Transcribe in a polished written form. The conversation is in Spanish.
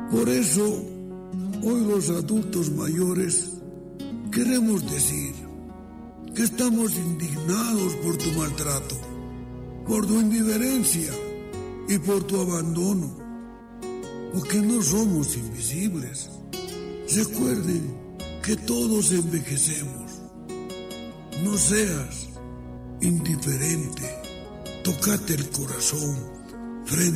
Por eso, hoy los adultos mayores queremos decir que estamos indignados por tu maltrato, por tu indiferencia y por tu abandono, porque no somos invisibles. Recuerden que todos envejecemos. No seas indiferente, tócate el corazón frente